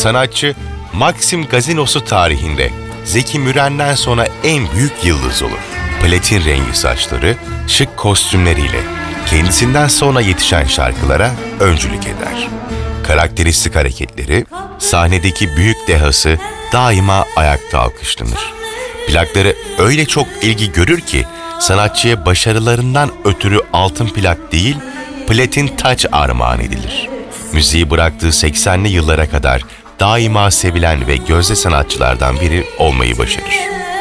Sanatçı, Maxim gazinosu tarihinde Zeki Müren'den sonra en büyük yıldız olur. Platin rengi saçları, şık kostümleriyle kendisinden sonra yetişen şarkılara öncülük eder. Karakteristik hareketleri, sahnedeki büyük dehası daima ayakta alkışlanır. Plakları öyle çok ilgi görür ki sanatçıya başarılarından ötürü altın plak değil, platin taç armağan edilir. Müziği bıraktığı 80'li yıllara kadar daima sevilen ve gözde sanatçılardan biri olmayı başarır.